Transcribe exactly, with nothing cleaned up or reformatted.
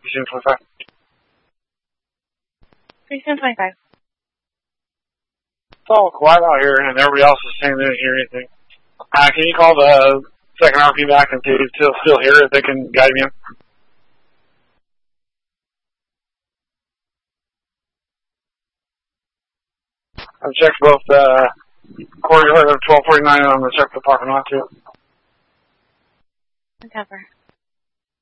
thirty-seven twenty-five. thirty-seven twenty-five. It's all quiet out here, and everybody else is saying they didn't hear anything. Uh, can you call the second R P back and see if they're still here, if they can guide me in? I've checked both uh, corridor twelve forty-nine and I'm going to check the parking lot too. Cover.